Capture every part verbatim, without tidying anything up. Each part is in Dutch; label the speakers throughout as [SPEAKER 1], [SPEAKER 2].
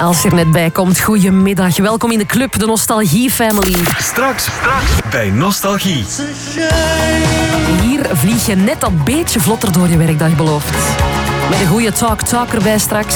[SPEAKER 1] Als je er net bij komt, goedemiddag. Welkom in de club, de Nostalgie Family.
[SPEAKER 2] Straks, straks bij Nostalgie.
[SPEAKER 1] Hier vlieg je net dat beetje vlotter door je werkdag beloofd. Met een goede talk-talk erbij straks.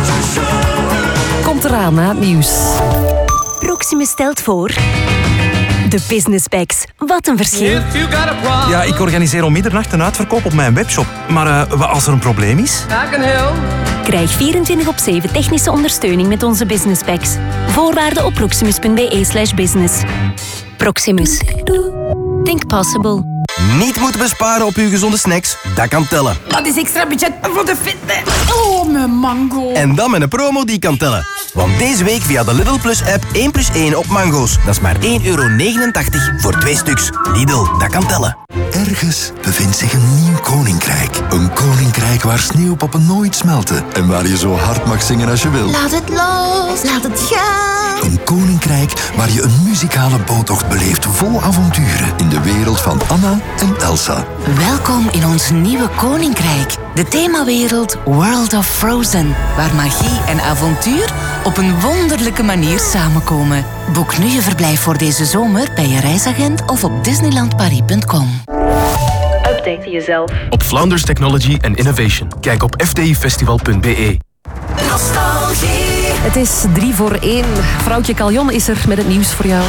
[SPEAKER 1] Komt eraan na het nieuws.
[SPEAKER 3] Proximus stelt voor... De Business Bags. Wat een verschil.
[SPEAKER 4] Ja, ik organiseer om middernacht een uitverkoop op mijn webshop. Maar uh, wat als er een probleem is?
[SPEAKER 3] Krijg vierentwintig op zeven technische ondersteuning met onze Business Bags. Voorwaarden op proximus.be slash business. Proximus. Think possible.
[SPEAKER 5] Niet moeten besparen op uw gezonde snacks? Dat kan tellen.
[SPEAKER 6] Dat is extra budget voor de fitness. Oh, mijn mango.
[SPEAKER 5] En dan met een promo die kan tellen. Want deze week via de Lidl Plus app één plus één op mango's. Dat is maar één euro negenentachtig voor twee stuks. Lidl, dat kan tellen.
[SPEAKER 7] Ergens bevindt zich een nieuw koninkrijk. Een koninkrijk waar sneeuwpoppen nooit smelten. En waar je zo hard mag zingen als je wil.
[SPEAKER 6] Laat het los, laat het gaan.
[SPEAKER 7] Een koninkrijk waar je een muzikale boottocht beleeft vol avonturen. In de wereld van Anna en Elsa.
[SPEAKER 6] Welkom in ons nieuwe koninkrijk. De themawereld World of Frozen. Waar magie en avontuur op een wonderlijke manier samenkomen. Boek nu je verblijf voor deze zomer bij je reisagent of op disneyland paris punt com.
[SPEAKER 3] Update jezelf.
[SPEAKER 2] Op Flanders Technology and Innovation. Kijk op f t i festival punt b e.
[SPEAKER 6] Nostalgie.
[SPEAKER 1] Het is drie voor één. Vrouwtje Caljon is er met het nieuws voor jou.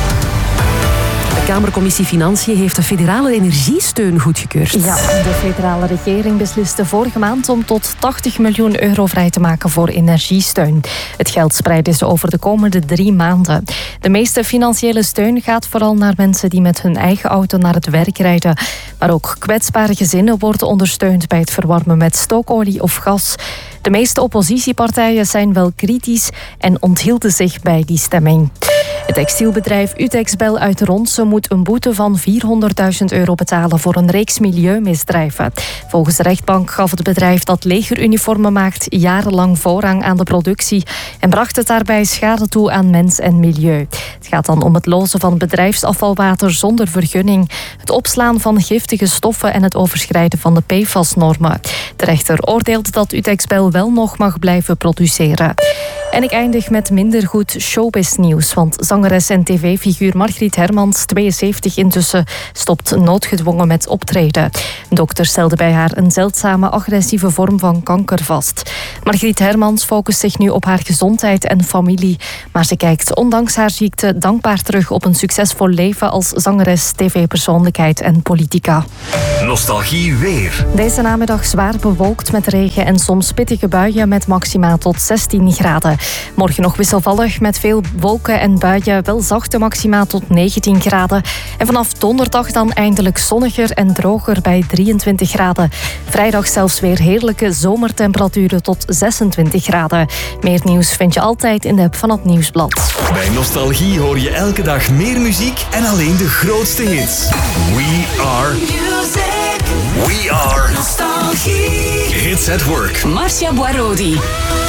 [SPEAKER 1] De Kamercommissie Financiën heeft de federale energiesteun goedgekeurd.
[SPEAKER 8] Ja, de federale regering besliste vorige maand om tot tachtig miljoen euro vrij te maken voor energiesteun. Het geld spreiden ze over de komende drie maanden. De meeste financiële steun gaat vooral naar mensen die met hun eigen auto naar het werk rijden. Maar ook kwetsbare gezinnen worden ondersteund bij het verwarmen met stookolie of gas. De meeste oppositiepartijen zijn wel kritisch en onthielden zich bij die stemming. Het textielbedrijf Utexbel uit Ronse moet een boete van vierhonderdduizend euro betalen voor een reeks milieumisdrijven. Volgens de rechtbank gaf het bedrijf dat legeruniformen maakt jarenlang voorrang aan de productie en bracht het daarbij schade toe aan mens en milieu. Het gaat dan om het lozen van bedrijfsafvalwater zonder vergunning, het opslaan van giftige stoffen en het overschrijden van de P F A S-normen. De rechter oordeelt dat Utexbel wel nog mag blijven produceren. En ik eindig met minder goed showbiz-nieuws, want zangeres en tv-figuur Margriet Hermans, tweeënzeventig intussen, stopt noodgedwongen met optreden. Dokters stelden bij haar een zeldzame agressieve vorm van kanker vast. Margriet Hermans focust zich nu op haar gezondheid en familie, maar ze kijkt ondanks haar ziekte dankbaar terug op een succesvol leven als zangeres, tv-persoonlijkheid en politica.
[SPEAKER 2] Nostalgie weer.
[SPEAKER 8] Deze namiddag zwaar bewolkt met regen en soms pittige buien met maxima tot zestien graden. Morgen nog wisselvallig met veel wolken en buien, wel zachte maxima tot negentien graden. En vanaf donderdag dan eindelijk zonniger en droger bij drieëntwintig graden. Vrijdag zelfs weer heerlijke zomertemperaturen tot zesentwintig graden. Meer nieuws vind je altijd in de app van het Nieuwsblad.
[SPEAKER 2] Bij Nostalgie hoor je elke dag meer muziek en alleen de grootste hits. We are music. We are Nostalgie. Hits at work.
[SPEAKER 6] Marcia Boirodi.